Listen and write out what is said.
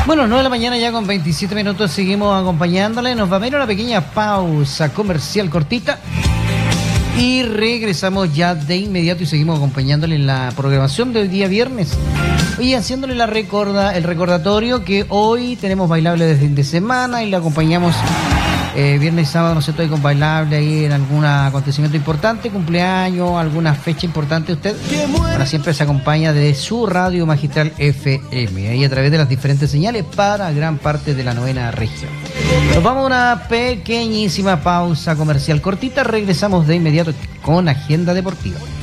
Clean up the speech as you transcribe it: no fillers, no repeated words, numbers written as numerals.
Bueno, 9 de la mañana ya con 27 minutos, seguimos acompañándole. Nos va a ir una pequeña pausa comercial cortita y regresamos ya de inmediato y seguimos acompañándole en la programación de hoy día viernes. Y haciéndole el recordatorio que hoy tenemos bailable desde fin de semana y le acompañamos viernes y sábado, no sé, estoy con bailable ahí en algún acontecimiento importante, cumpleaños, alguna fecha importante. Usted, bueno, siempre se acompaña de su radio magistral FM, ahí a través de las diferentes señales para gran parte de la novena región. Nos vamos a una pequeñísima pausa comercial cortita, regresamos de inmediato con Agenda Deportiva.